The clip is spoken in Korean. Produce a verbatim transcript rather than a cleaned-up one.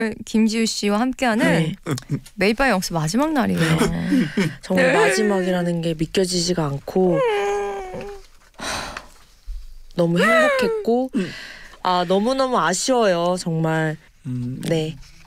김지우 씨와 함께하는 네. 매일 밤 영수 마지막 날이에요. 정말 마지막이라는 게 믿겨지지가 않고 너무 행복했고 아 너무너무 아쉬워요 정말. 음. 네.